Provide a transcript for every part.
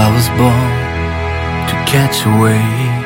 I was born to catch a wave.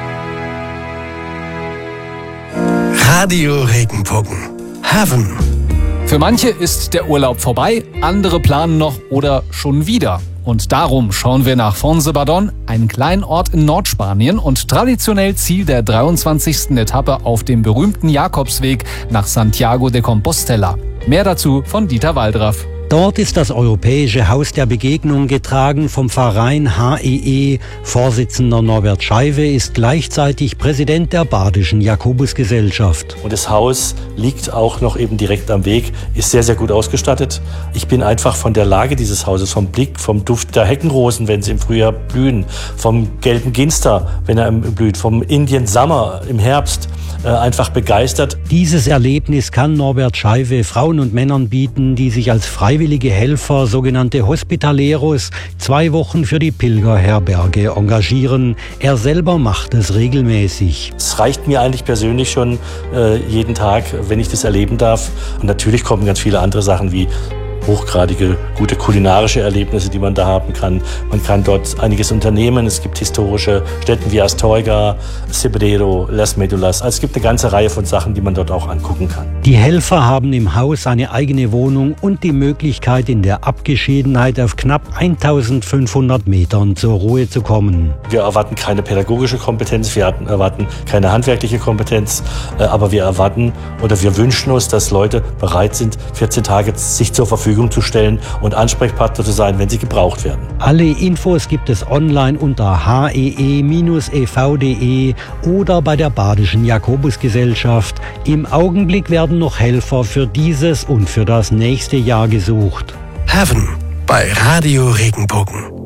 Radio Regenbogen. Heaven. Für manche ist der Urlaub vorbei, andere planen noch oder schon wieder. Und darum schauen wir nach Fontgibaudón, einen kleinen Ort in Nordspanien und traditionell Ziel der 23. Etappe auf dem berühmten Jakobsweg nach Santiago de Compostela. Mehr dazu von Dieter Waldraff. Dort ist das Europäische Haus der Begegnung getragen vom Verein HEE. Vorsitzender Norbert Scheiwe ist gleichzeitig Präsident der Badischen Jakobusgesellschaft. Und das Haus liegt auch noch eben direkt am Weg, ist sehr, sehr gut ausgestattet. Ich bin einfach von der Lage dieses Hauses, vom Blick, vom Duft der Heckenrosen, wenn sie im Frühjahr blühen, vom gelben Ginster, wenn er blüht, vom Indian Summer im Herbst, einfach begeistert. Dieses Erlebnis kann Norbert Scheiwe Frauen und Männern bieten, die sich als freiwillige Helfer, sogenannte Hospitaleros, 2 Wochen für die Pilgerherberge engagieren. Er selber macht es regelmäßig. Es reicht mir eigentlich persönlich schon jeden Tag, wenn ich das erleben darf. Und natürlich kommen ganz viele andere Sachen wie hochgradige, gute kulinarische Erlebnisse, die man da haben kann. Man kann dort einiges unternehmen. Es gibt historische Stätten wie Astorga, Cebreiro, Las Medulas. Also es gibt eine ganze Reihe von Sachen, die man dort auch angucken kann. Die Helfer haben im Haus eine eigene Wohnung und die Möglichkeit, in der Abgeschiedenheit auf knapp 1500 Metern zur Ruhe zu kommen. Wir erwarten keine pädagogische Kompetenz, wir erwarten keine handwerkliche Kompetenz, aber wir erwarten oder wir wünschen uns, dass Leute bereit sind, 14 Tage sich zur Verfügung zu stellen und Ansprechpartner zu sein, wenn sie gebraucht werden. Alle Infos gibt es online unter hee-ev.de oder bei der Badischen Jakobusgesellschaft. Im Augenblick werden noch Helfer für dieses und für das nächste Jahr gesucht. Heaven bei Radio Regenbogen.